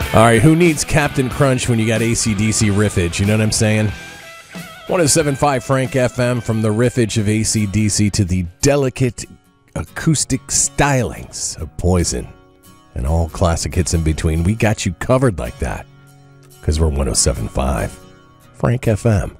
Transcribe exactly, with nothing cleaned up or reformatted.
All right, who needs Captain Crunch when you got A C D C riffage? You know what I'm saying? one oh seven point five Frank F M, from the riffage of A C D C to the delicate acoustic stylings of Poison and all classic hits in between. We got you covered like that because we're one oh seven point five Frank F M.